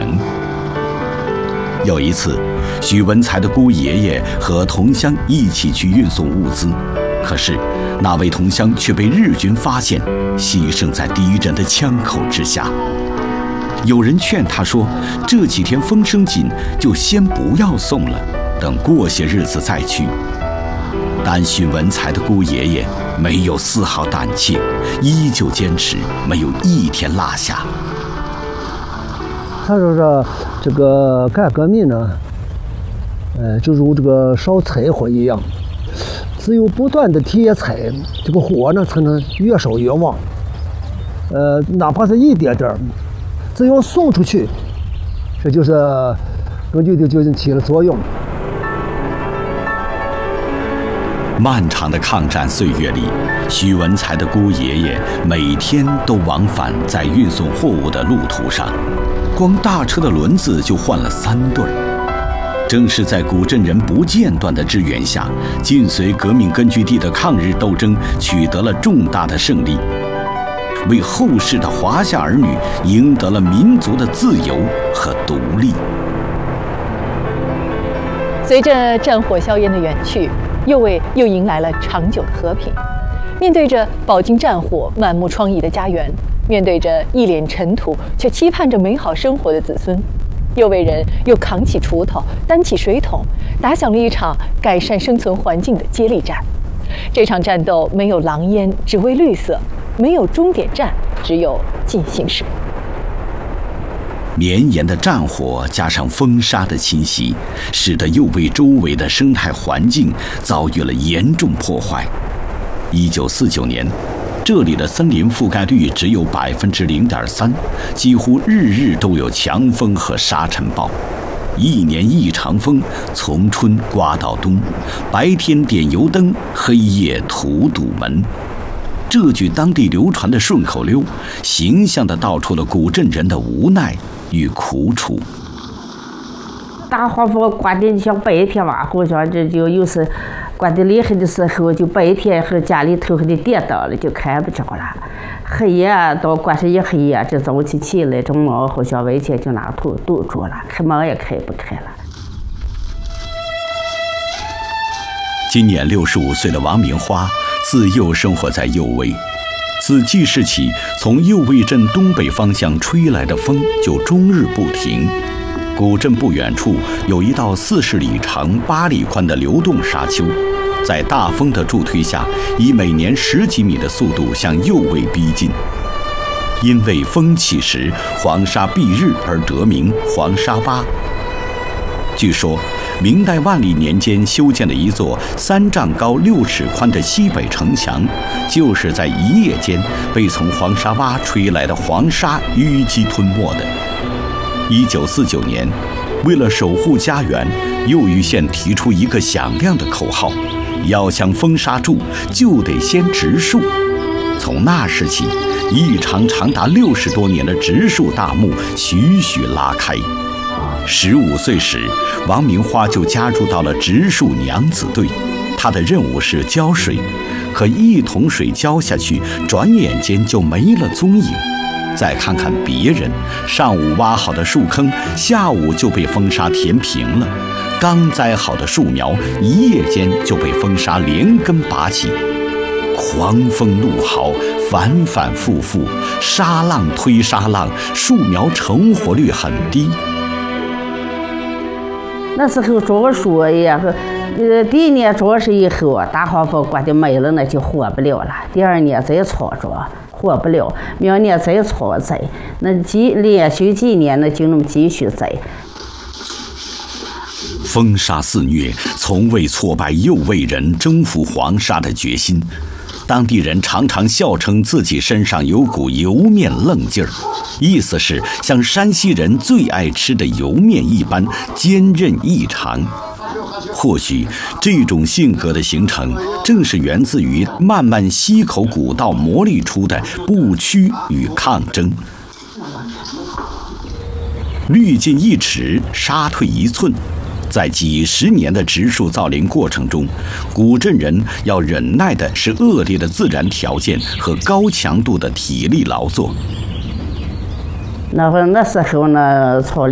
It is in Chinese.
能。有一次，许文才的姑爷爷和同乡一起去运送物资，可是那位同乡却被日军发现，牺牲在敌人的枪口之下。有人劝他说，这几天风声紧，就先不要送了，等过些日子再去。但许文才的姑爷爷没有丝毫胆怯，依旧坚持，没有一天落下。 他说这个干革命呢，就如这个烧柴火一样，只有不断的添柴，这个火呢才能越烧越旺。哪怕是一点点，只要送出去，这就是根据就起了作用。 漫长的抗战岁月里，许文才的姑爷爷每天都往返在运送货物的路途上，光大车的轮子就换了3对。正是在古镇人不间断的支援下，晋绥革命根据地的抗日斗争取得了重大的胜利，为后世的华夏儿女赢得了民族的自由和独立。 随着战火硝烟的远去，右卫又迎来了长久的和平。面对着饱经战火、满目疮痍的家园，面对着一脸尘土却期盼着美好生活的子孙，右卫人又扛起锄头，担起水桶，打响了一场改善生存环境的接力战。这场战斗没有狼烟，只为绿色；没有终点站，只有进行时。 绵延的战火加上风沙的侵袭，使得右卫周围的生态环境遭遇了严重破坏。1949年，这里的森林覆盖率只有0.3%，几乎日日都有强风和沙尘暴。一年一场风，从春刮到冬，白天点油灯，黑夜荼堵门。这句当地流传的顺口溜，形象地道出了古镇人的无奈与苦楚。 大黄蜂刮的像白天晚好像这就有时刮的厉害的时候，就白天和家里头的电灯了，就看不着了。黑夜到刮上一黑夜，这早起来，这门好像外天就拿头堵住了，开门也开不开了。 今年65岁的王明花自幼生活在右卫，自记事起，从右卫镇东北方向吹来的风就终日不停。古镇不远处有一道40里长、8里宽的流动沙丘，在大风的助推下，以每年10几米的速度向右卫逼近。因为风起时黄沙蔽日而得名黄沙洼。据说明代万历年间修建的一座3丈高6尺宽的西北城墙，就是在一夜间被从黄沙洼吹来的黄沙淤积吞没的。1949年，为了守护家园，右峪县提出一个响亮的口号：要想封沙住，就得先植树。从那时起，一场长达60多年的植树大幕徐徐拉开。15岁时，王明花就加入到了植树娘子队，她的任务是浇水，可一桶水浇下去，转眼间就没了踪影。再看看别人，上午挖好的树坑，下午就被风沙填平了；刚栽好的树苗，一夜间就被风沙连根拔起。狂风怒号，反反复复，沙浪推沙浪，树苗成活率很低。 那时候种树也是，第一年种是以后，大黄蜂刮的没了，那就活不了了。第二年再操种，活不了，明年再操栽，那连续几年呢，就那么继续栽。 风沙肆虐，从未挫败右卫人征服黄沙的决心。当地人常常笑称自己身上有股油面愣劲儿，意思是像山西人最爱吃的油面一般坚韧异常。或许这种性格的形成，正是源自于漫漫溪口古道磨砺出的不屈与抗争。滤尽1尺，沙退1寸。在几十年的植树造林过程中，古镇人要忍耐的是恶劣的自然条件和高强度的体力劳作。 那时候呢，操